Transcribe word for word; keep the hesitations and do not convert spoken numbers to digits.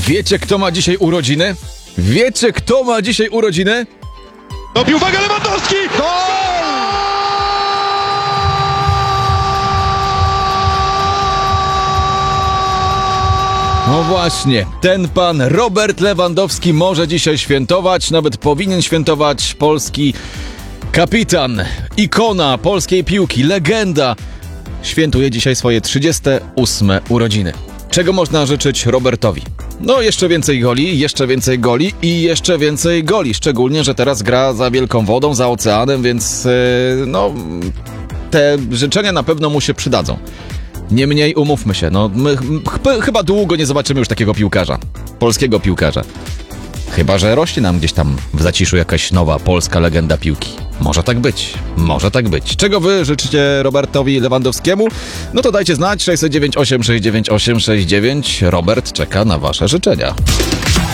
Wiecie, kto ma dzisiaj urodziny? Wiecie, kto ma dzisiaj urodziny? Robi uwaga Lewandowski! No właśnie, ten pan Robert Lewandowski może dzisiaj świętować, nawet powinien świętować. Polski kapitan, ikona polskiej piłki, legenda, świętuje dzisiaj swoje trzydzieste ósme urodziny. Czego można życzyć Robertowi? No jeszcze więcej goli, jeszcze więcej goli i jeszcze więcej goli, szczególnie, że teraz gra za wielką wodą, za oceanem, więc yy, no te życzenia na pewno mu się przydadzą. Niemniej umówmy się, no my ch- chyba długo nie zobaczymy już takiego piłkarza, polskiego piłkarza. Chyba że rośnie nam gdzieś tam w zaciszu jakaś nowa polska legenda piłki. Może tak być, może tak być. Czego wy życzycie Robertowi Lewandowskiemu? No to dajcie znać, sześć zero dziewięć osiem sześć dziewięć osiem sześć dziewięć. Robert czeka na wasze życzenia.